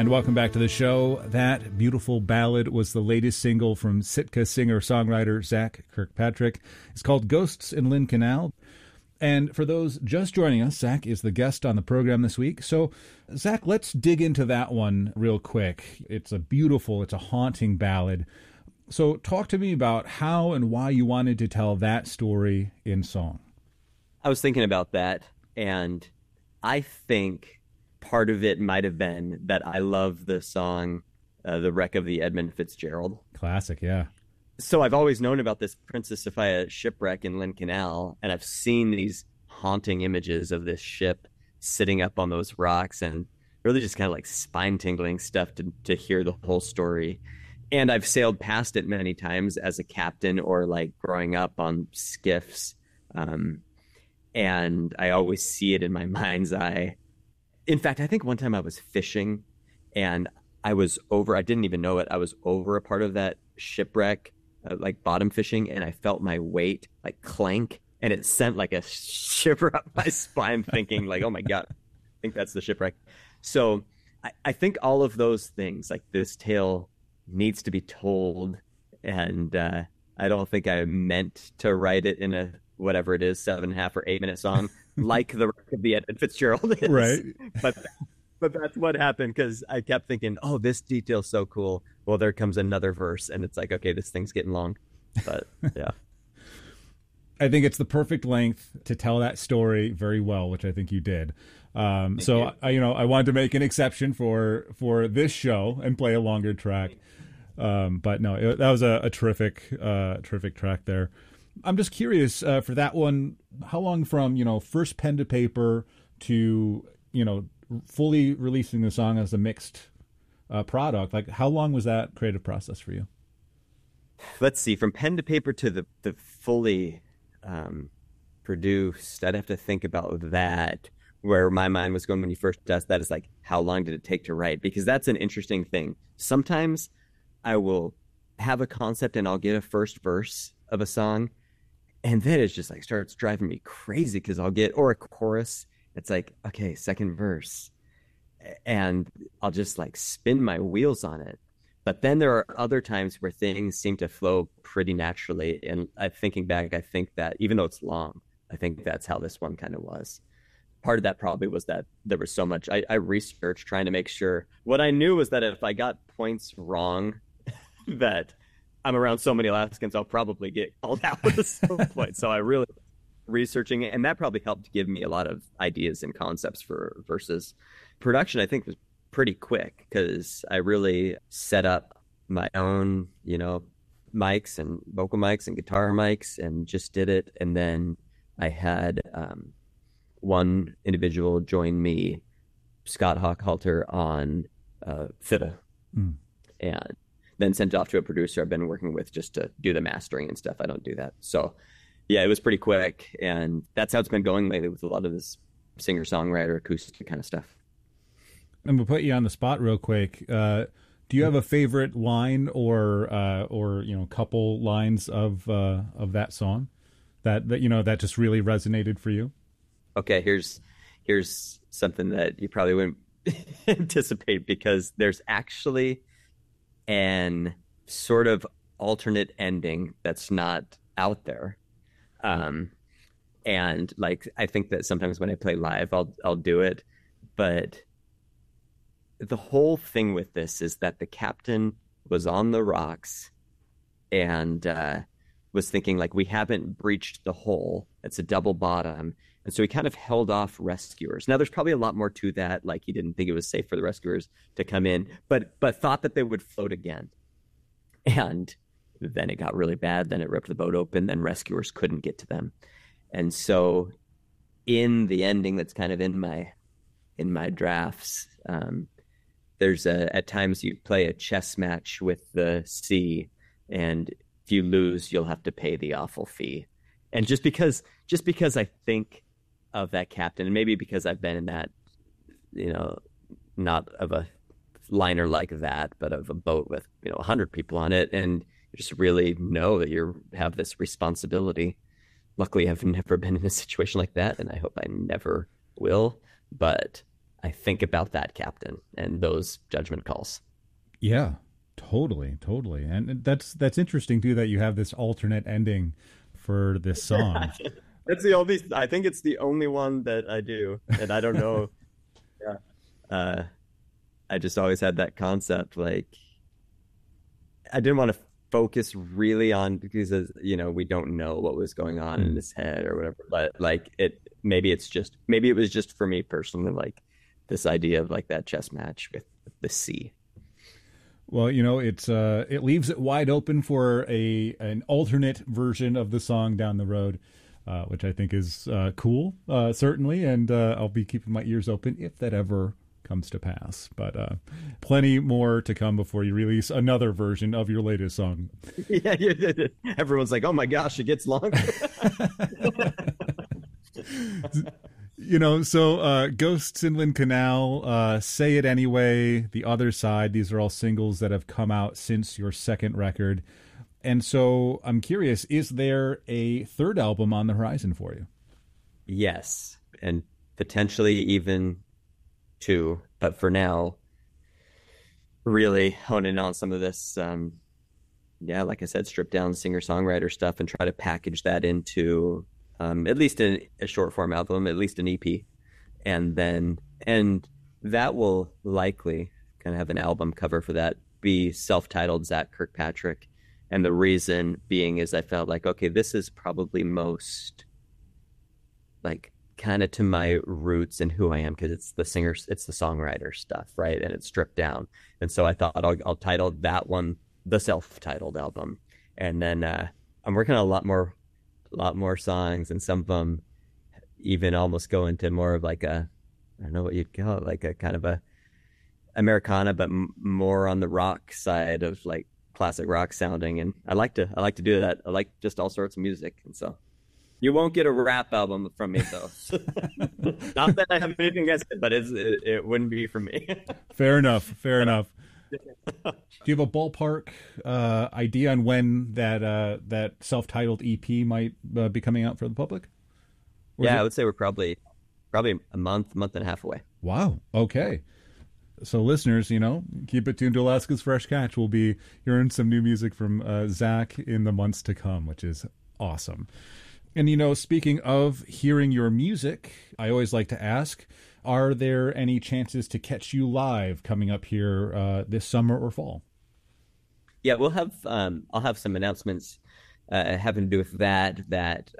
And welcome back to the show. That beautiful ballad was the latest single from Sitka singer-songwriter Zach Kirkpatrick. It's called Ghosts in Lynn Canal. And for those just joining us, Zach is the guest on the program this week. So, Zach, let's dig into that one real quick. It's a haunting ballad. So talk to me about how and why you wanted to tell that story in song. I was thinking about that, and I think part of it might have been that I love the song, The Wreck of the Edmund Fitzgerald. Classic, yeah. So I've always known about this Princess Sophia shipwreck in Lynn Canal, and I've seen these haunting images of this ship sitting up on those rocks, and really just kind of like spine-tingling stuff to hear the whole story. And I've sailed past it many times as a captain or like growing up on skiffs, and I always see it in my mind's eye. In fact, I think one time I was fishing and I didn't even know it. I was over a part of that shipwreck, like bottom fishing, and I felt my weight like clank, and it sent like a shiver up my spine thinking like, oh my God, I think that's the shipwreck. So I think all of those things, like this tale needs to be told. And I don't think I meant to write it in a, whatever it is, 7.5 or 8 minute song, like The Wreck of the Edmund Fitzgerald is. Right. But that's what happened, because I kept thinking, oh, this detail's so cool. Well, there comes another verse, and it's like, okay, this thing's getting long. But yeah. I think it's the perfect length to tell that story very well, which I think you did. I wanted to make an exception for this show and play a longer track. But no, that was a terrific track there. I'm just curious for that one, how long from, first pen to paper to, fully releasing the song as a mixed product, like how long was that creative process for you? Let's see, from pen to paper to the fully produced, I'd have to think about that. Where my mind was going when you first asked that is like, how long did it take to write? Because that's an interesting thing. Sometimes I will have a concept and I'll get a first verse of a song, and then it's just like starts driving me crazy because or a chorus. It's like, okay, second verse, and I'll just like spin my wheels on it. But then there are other times where things seem to flow pretty naturally. And thinking back, I think that even though it's long, I think that's how this one kind of was. Part of that probably was that there was so much. I researched trying to make sure. What I knew was that if I got points wrong, that I'm around so many Alaskans, I'll probably get called out at some point. So I really researching it, and that probably helped give me a lot of ideas and concepts for verses. Production, I think, was pretty quick because I really set up my own, mics and vocal mics and guitar mics and just did it. And then I had one individual join me, Scott Hochhalter, on fiddle, and then sent it off to a producer I've been working with just to do the mastering and stuff. I don't do that. So yeah, it was pretty quick, and that's how it's been going lately with a lot of this singer-songwriter acoustic kind of stuff. I'm gonna put you on the spot real quick. Do you have a favorite line or couple lines of that song that just really resonated for you? Okay, here's something that you probably wouldn't anticipate, because there's actually an sort of alternate ending that's not out there. And like, I think that sometimes when I play live, I'll do it, but the whole thing with this is that the captain was on the rocks and was thinking like, we haven't breached the hole. It's a double bottom. And so he kind of held off rescuers. Now there's probably a lot more to that. Like, he didn't think it was safe for the rescuers to come in, but thought that they would float again. And then it got really bad. Then it ripped the boat open. Then rescuers couldn't get to them. And so in the ending that's kind of in my drafts, there's at times you play a chess match with the sea, and if you lose, you'll have to pay the awful fee. And just because I think of that captain, and maybe because I've been in that, not of a liner like that, but of a boat with 100 people on it, and you just really know that you have this responsibility. Luckily, I've never been in a situation like that, and I hope I never will. But I think about that captain and those judgment calls. Yeah, totally. And that's interesting too, that you have this alternate ending for this song. I think it's the only one that I do. And I don't know. Yeah. I just always had that concept. Like, I didn't want to focus really on, because, we don't know what was going on in his head or whatever, but like maybe it was just for me personally, like this idea of like that chess match with the sea. Well, it leaves it wide open for an alternate version of the song down the road, which I think is cool, certainly, and I'll be keeping my ears open if that ever comes to pass. But plenty more to come before you release another version of your latest song. Yeah, everyone's like, "Oh my gosh, it gets longer." So Ghosts Inland Canal, Say It Anyway, The Other Side, these are all singles that have come out since your second record. And so I'm curious, is there a third album on the horizon for you? Yes, and potentially even two. But for now, really honing on some of this, like I said, stripped down singer-songwriter stuff and try to package that into at least a short form album, at least an EP. And that will likely kind of have an album cover for that, be self-titled Zach Kirkpatrick. And the reason being is I felt like, okay, this is probably most like kind of to my roots and who I am, because it's the songwriter stuff, right? And it's stripped down. And so I thought I'll title that one the self-titled album. And then I'm working on a lot more songs, and some of them even almost go into more of like I don't know what you'd call it, like a kind of a Americana, but more on the rock side of like classic rock sounding. And I like to do that. I like just all sorts of music. And so you won't get a rap album from me, though. Not that I have anything against it, but it wouldn't be for me. Fair enough. Do you have a ballpark idea on when that self-titled EP might be coming out for the public? I would say we're probably a month and a half away. Wow. Okay. So listeners, keep it tuned to Alaska's Fresh Catch. We'll be hearing some new music from Zach in the months to come, which is awesome. And, speaking of hearing your music, I always like to ask, are there any chances to catch you live coming up here this summer or fall? Yeah, we'll have, I'll have some announcements having to do with that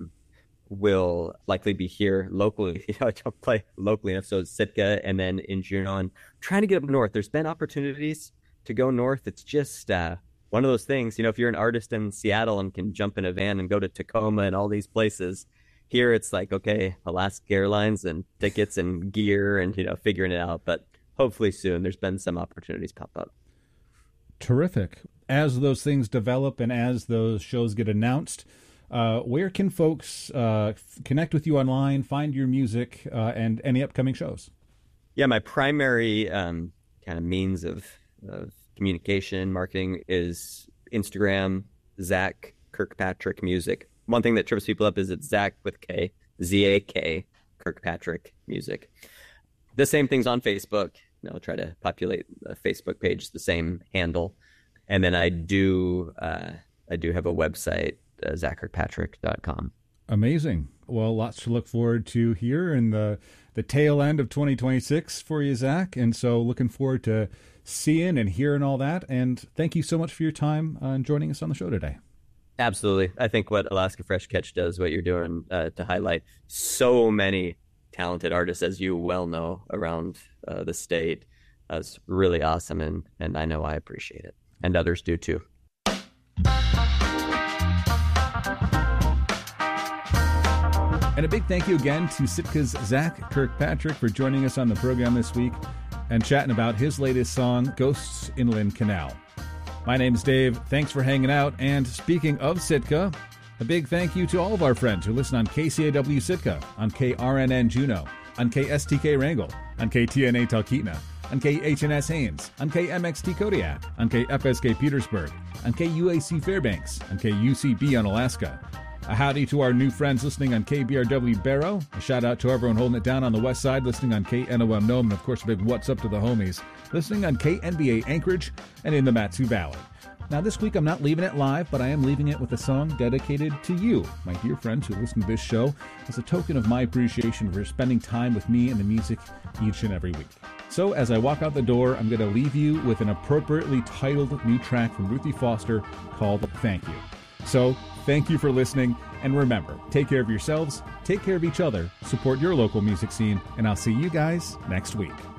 will likely be here locally. I don't play locally enough, so it's Sitka, and then in Juneau, and trying to get up north. There's been opportunities to go north. It's just one of those things, if you're an artist in Seattle and can jump in a van and go to Tacoma and all these places, here it's like, okay, Alaska Airlines and tickets and gear and, figuring it out. But hopefully soon. There's been some opportunities pop up. Terrific. As those things develop and as those shows get announced, where can folks connect with you online, find your music, and any upcoming shows? Yeah, my primary kind of means of communication, marketing is Instagram, Zach Kirkpatrick Music. One thing that trips people up is it's Zach with K, Z-A-K, Kirkpatrick Music. The same thing's on Facebook. I'll try to populate the Facebook page, the same handle. And then I do have a website, ZachKirkpatrick.com. Amazing. Well, lots to look forward to here in the tail end of 2026 for you, Zach. And so looking forward to seeing and hearing all that. And thank you so much for your time and joining us on the show today. Absolutely. I think what Alaska Fresh Catch does, what you're doing to highlight so many talented artists, as you well know, around the state, is really awesome. And I know I appreciate it. And others do too. And a big thank you again to Sitka's Zach Kirkpatrick for joining us on the program this week and chatting about his latest song, Ghosts Inland Canal. My name's Dave. Thanks for hanging out. And speaking of Sitka, a big thank you to all of our friends who listen on KCAW Sitka, on KRNN Juneau, on KSTK Wrangell, on KTNA Talkeetna, on KHNS Haines, on KMXT Kodiak, on KFSK Petersburg, on KUAC Fairbanks, on KUCB on Alaska, A howdy to our new friends listening on KBRW Barrow. A shout out to everyone holding it down on the west side, listening on KNOM Nome, and of course a big what's up to the homies, listening on KNBA Anchorage and in the Mat-Su Valley. Now this week I'm not leaving it live, but I am leaving it with a song dedicated to you, my dear friends who listen to this show, as a token of my appreciation for spending time with me and the music each and every week. So as I walk out the door, I'm going to leave you with an appropriately titled new track from Ruthie Foster called Thank You. So thank you for listening, and remember, take care of yourselves, take care of each other, support your local music scene, and I'll see you guys next week.